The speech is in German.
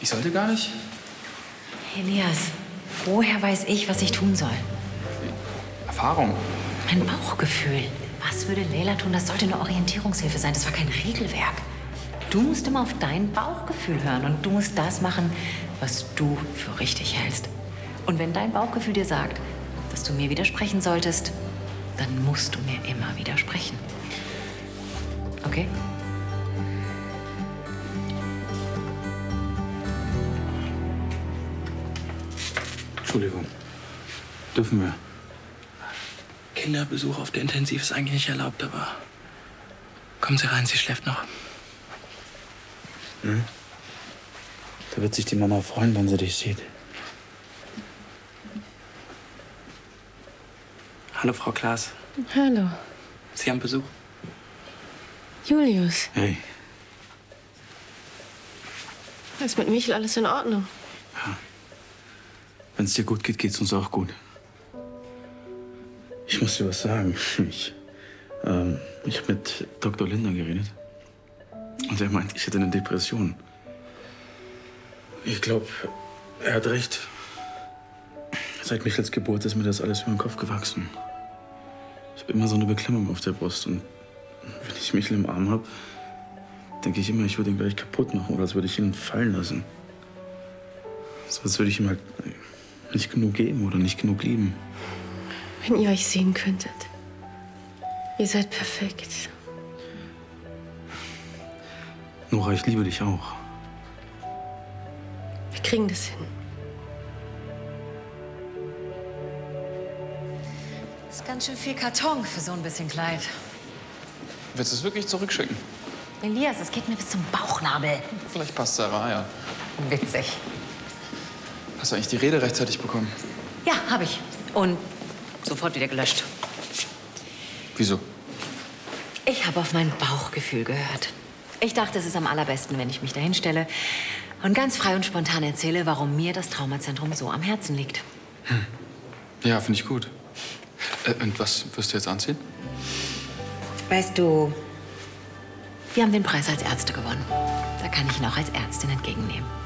Ich sollte gar nicht? Elias, woher weiß ich, was ich tun soll? Erfahrung. Mein Bauchgefühl. Was würde Leila tun? Das sollte eine Orientierungshilfe sein. Das war kein Regelwerk. Du musst immer auf dein Bauchgefühl hören und du musst das machen, was du für richtig hältst. Und wenn dein Bauchgefühl dir sagt, dass du mir widersprechen solltest, dann musst du mir immer widersprechen. Okay? Entschuldigung. Dürfen wir? Kinderbesuch auf der Intensiv ist eigentlich nicht erlaubt, aber... Kommen Sie rein, sie schläft noch. Hm? Da wird sich die Mama freuen, wenn sie dich sieht. Hallo, Frau Klaas. Hallo. Sie haben Besuch? Julius. Hey. Ist mit Michel alles in Ordnung? Ja. Wenn es dir gut geht, geht's uns auch gut. Ich muss dir was sagen. Ich habe mit Dr. Lindner geredet. Und er meint, ich hätte eine Depression. Ich glaube, er hat recht. Seit Michels Geburt ist mir das alles über den Kopf gewachsen. Ich habe immer so eine Beklemmung auf der Brust. Und wenn ich Michel im Arm habe, denke ich immer, ich würde ihn gleich kaputt machen oder als würde ich ihn fallen lassen. So als würde ich ihm halt nicht genug geben oder nicht genug lieben. Wenn ihr euch sehen könntet. Ihr seid perfekt. Nora, ich liebe dich auch. Wir kriegen das hin. Das ist ganz schön viel Karton für so ein bisschen Kleid. Willst du es wirklich zurückschicken? Elias, es geht mir bis zum Bauchnabel. Vielleicht passt Sarah, ja. Witzig. Hast du eigentlich die Rede rechtzeitig bekommen? Ja, habe ich. Und sofort wieder gelöscht. Wieso? Ich habe auf mein Bauchgefühl gehört. Ich dachte, es ist am allerbesten, wenn ich mich dahin stelle und ganz frei und spontan erzähle, warum mir das Traumazentrum so am Herzen liegt. Ja, finde ich gut. Und was wirst du jetzt anziehen? Weißt du, wir haben den Preis als Ärzte gewonnen. Da kann ich ihn auch als Ärztin entgegennehmen.